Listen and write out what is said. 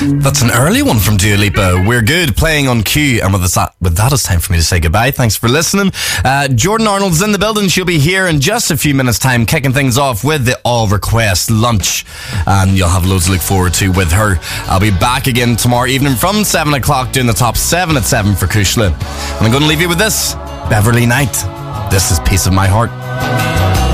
That's an early one from Dua Lipa. We're good, playing on cue. And with that, it's time for me to say goodbye. Thanks for listening. Jordan Arnold's in the building. She'll be here in just a few minutes' time, kicking things off with the All Request lunch. And you'll have loads to look forward to with her. I'll be back again tomorrow evening from 7 o'clock doing the top 7 at 7 for Kushla. And I'm going to leave you with this. Beverly Knight. This is Piece of My Heart.